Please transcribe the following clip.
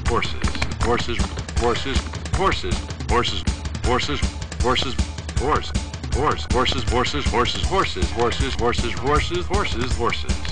horses, horses, horses, horses, horses, horses, horses, horse, horse, horses, horses, horses, horses, horses, horses, horses, horses, horses.